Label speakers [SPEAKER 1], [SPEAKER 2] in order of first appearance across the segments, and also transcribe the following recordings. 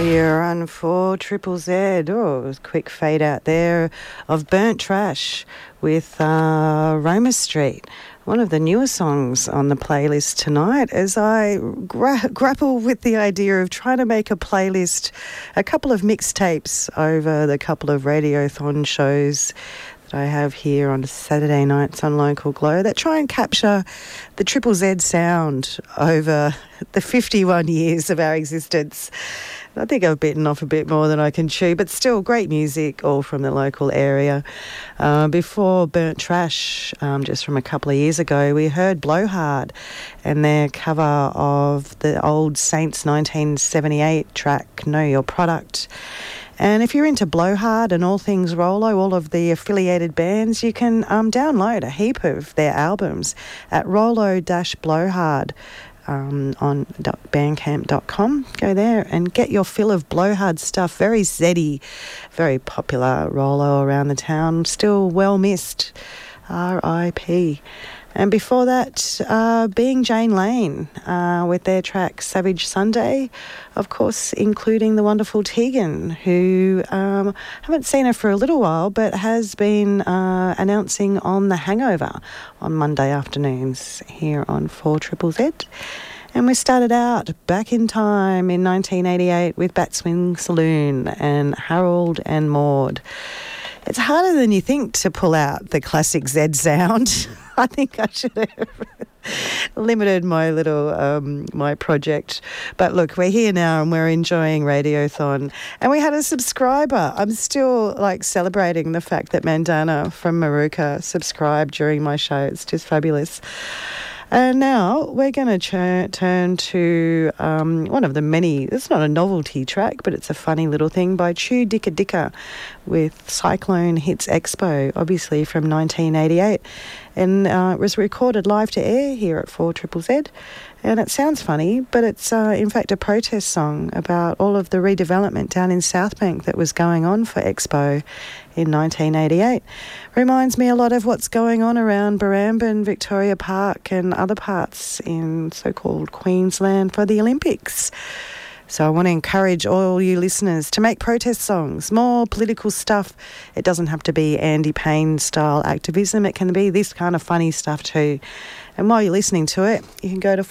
[SPEAKER 1] You're on 4 Triple Z. Oh, it was a quick fade out there of Burnt Trash with Roma Street. One of the newer songs on the playlist tonight as I grapple with the idea of trying to make a playlist, a couple of mixtapes over the couple of Radiothon shows that I have here on Saturday nights on Local Glow that try and capture the Triple Z sound over the 51 years of our existence. I think I've bitten off a bit more than I can chew, but still great music, all from the local area. Before Burnt Trash, just from a couple of years ago, we heard Blowhard and their cover of the old Saints 1978 track, Know Your Product. And if you're into Blowhard and all things Rolo, all of the affiliated bands, you can download a heap of their albums at Rolo-Blowhard. On bandcamp.com. Go there and get your fill of Blowhard stuff. Very zeddy, very popular Rolo around the town. Still well missed. R.I.P. And before that, Being Jane Lane with their track Savage Sunday, of course, including the wonderful Tegan, who haven't seen her for a little while, but has been announcing on The Hangover on Monday afternoons here on 4 Triple Z. And we started out back in time in 1988 with Batswing Saloon and Harold and Maude. It's harder than you think to pull out the classic Z sound. I think I should have limited my little my project. But look, we're here now and we're enjoying Radiothon. And we had a subscriber. I'm still celebrating the fact that Mandana from Maruka subscribed during my show. It's just fabulous. And now we're going to turn to one of the many, it's not a novelty track, but it's a funny little thing by Chew Dicka Dicka with Cyclone Hits Expo, obviously from 1988. And it was recorded live to air here at 4 Triple Z. And it sounds funny, but it's in fact a protest song about all of the redevelopment down in Southbank that was going on for Expo in 1988. Reminds me a lot of what's going on around Barambin, Victoria Park and other parts in so-called Queensland for the Olympics. So I want to encourage all you listeners to make protest songs, more political stuff. It doesn't have to be Andy Payne style activism. It can be this kind of funny stuff too. And while you're listening to it, you can go to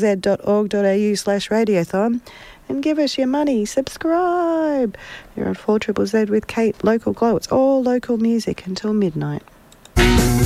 [SPEAKER 1] 4ZZZ.org.au/radiothon and give us your money. Subscribe. You're on 4ZZZ with Kate, Local Glow. It's all local music until midnight.